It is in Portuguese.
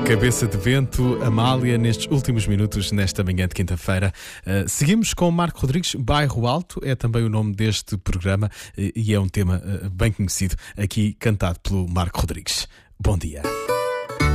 Cabeça de Vento, Amália, nestes últimos minutos, nesta manhã de quinta-feira. Seguimos com Marco Rodrigues. Bairro Alto é também o nome deste programa e é um tema bem conhecido, aqui cantado pelo Marco Rodrigues. Bom dia.